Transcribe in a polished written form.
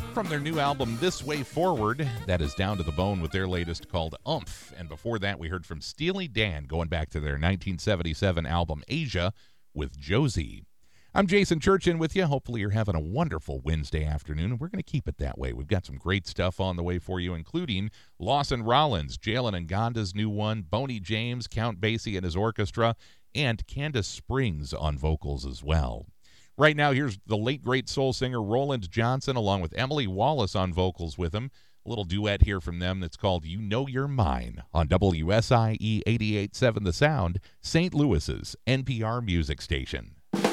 From their new album, This Way Forward, that is Down to the Bone with their latest called Umph. And before that, we heard from Steely Dan going back to their 1977 album, Asia, with Josie. I'm Jason Churchin with you. Hopefully you're having a wonderful Wednesday afternoon, and we're going to keep it that way. We've got some great stuff on the way for you, including Lawson Rollins, Jalen Nganda's new one, Boney James, Count Basie and his orchestra, and Candace Springs on vocals as well. Right now, here's the late, great soul singer Roland Johnson, along with Emily Wallace on vocals with him. A little duet here from them that's called You Know You're Mine on WSIE 88.7 The Sound, St. Louis's NPR music station.